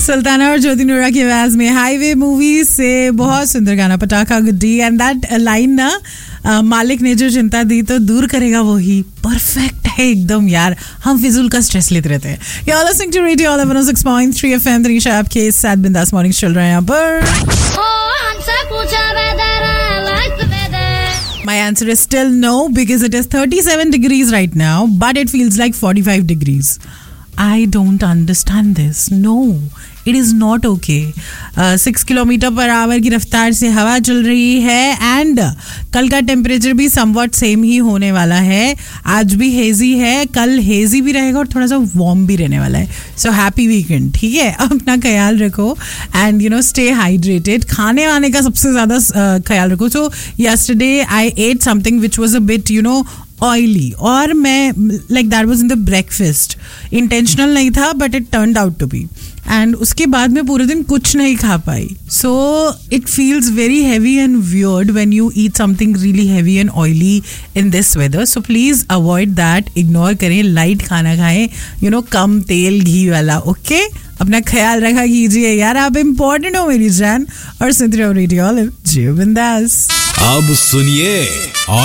सुल्ताना और ज्योति नूरा की आवाज में हाईवे मूवी से बहुत सुंदर गाना पटाखा गुड्डी एंड दैट लाइन ना मालिक ने जो चिंता दी तो दूर करेगा वही परफेक्ट है एकदम यार. हम फिजूल का स्ट्रेस लेते रहते हैं. You are listening to radio 106.3 FM. Tanisha आपके साथ बिंदास मॉर्निंग चल रहे हैं यहाँ पर. My answer is still no because it is 37 degrees right now, but it feels like 45 degrees. I don't understand this. No, it is not okay. 6 kilometre per hour की रफ्तार से हवा चल रही है एंड कल का टेम्परेचर भी समवॉट सेम ही होने वाला है. आज भी हेजी है, कल हेजी भी रहेगा और थोड़ा सा वार्म भी रहने वाला है. So happy weekend. ठीक है, अपना ख्याल रखो and you know stay hydrated. खाने वाने का सबसे ज़्यादा ख्याल रखो. सो yesterday I eight something which was a bit you know oily और मैं like that was in the breakfast. Intentional नहीं था but it turned out to be and उसके बाद में पूरे दिन कुछ नहीं खा पाई. So it feels very heavy and weird when you eat something really heavy and oily in this weather. So please avoid that. Ignore करें, लाइट खाना खाएं, यू नो कम तेल घी वाला. ओके, अपना ख्याल रखा कीजिए यार. आप इम्पोर्टेंट हो मेरी जान. और सुनते रहो रेडियो जियो बिंदास. अब सुनिए